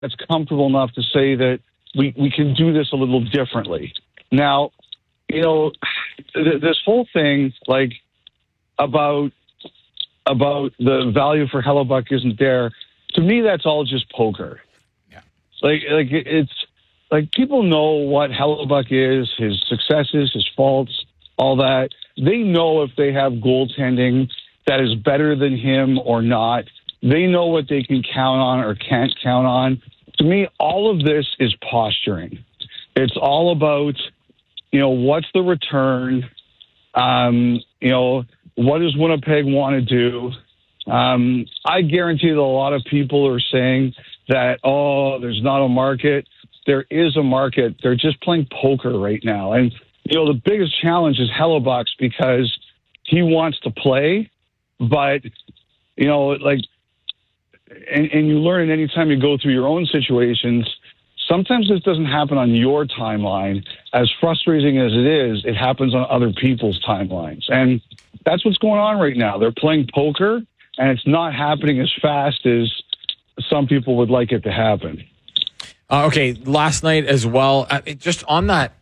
that's comfortable enough to say that we can do this a little differently. Now, this whole thing, like, about the value for Hellebuyck isn't there, to me, that's all just poker. Yeah. It's like, people know what Hellebuyck is, his successes, his faults, all that. They know if they have goaltending that is better than him or not. They know what they can count on or can't count on. To me, all of this is posturing. It's all about, what's the return? What does Winnipeg want to do? I guarantee that a lot of people are saying that, there's not a market. There is a market. They're just playing poker right now. And, the biggest challenge is Hellebuyck's because he wants to play, but, and you learn anytime you go through your own situations, sometimes this doesn't happen on your timeline. As frustrating as it is, it happens on other people's timelines. And that's what's going on right now. They're playing poker, and it's not happening as fast as some people would like it to happen. Okay, last night as well, just on that